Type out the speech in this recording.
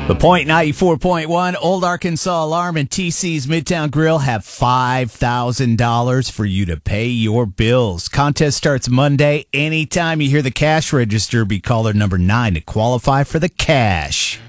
The Point 94.1, Old Arkansas Alarm, and TC's Midtown Grill have $5,000 for you to pay your bills. Contest starts Monday. Anytime you hear the cash register, be caller number 9 to qualify for the cash.